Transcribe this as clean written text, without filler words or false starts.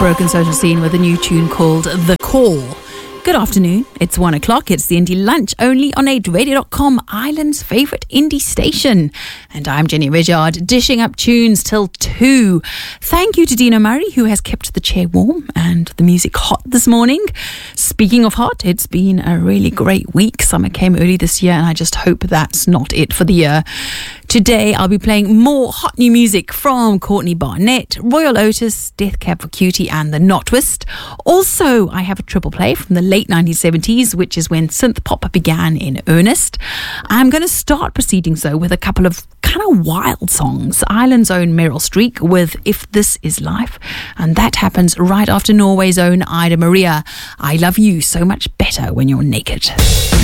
Broken Social Scene with a new tune called The Call. Good afternoon. It's 1 o'clock. It's the Indie Lunch only on 8radio.com, Ireland's favourite indie station. And I'm Jenny Ridgard, dishing up tunes till 2. Thank you to Dina Murray, who has kept the chair warm and the music hot this morning. Speaking of hot, it's been a really great week. Summer came early this year, and I just hope that's not it for the year. Today, I'll be playing more hot new music from Courtney Barnett, Royal Otis, Death Cab for Cutie and The Knot Twist. Also, I have a triple play from the late 1970s, which is when synth pop began in earnest. I'm going to start proceedings, though, with a couple of kind of wild songs. Ireland's own Meryl Streep with If This Is Life, and that happens right after Norway's own Ida Maria. I Love You So Much Better When You're Naked.